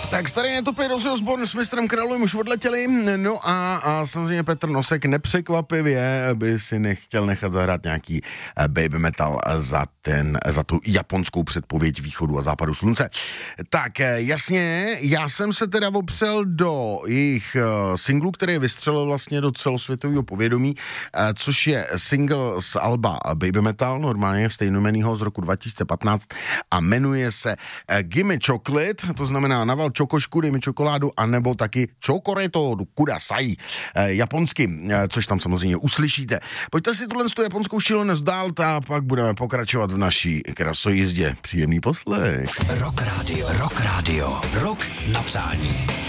Tak starý netopý Ozzy Osbourne s mistrem Královým už odletěli, no a samozřejmě Petr Nosek nepřekvapivě by si nechtěl nechat zahrát nějaký baby metal za tu japonskou předpověď východu a západu slunce. Tak jasně, já jsem se teda opřel do jejich singlu, který vystřelil vlastně do celosvětového povědomí, což je single z alba Baby Metal, normálně stejnojmennýho z roku 2015 a jmenuje se Gimme Chocolate, to znamená naval čokošku, dej mi čokoládu, anebo taky chokoreto kudasai, japonsky, což tam samozřejmě uslyšíte. Pojďte si tuhle japonskou šílenost dál a pak budeme pokračovat v naší krasojízdě. Příjemný poslech. Rock Radio, rock na přání.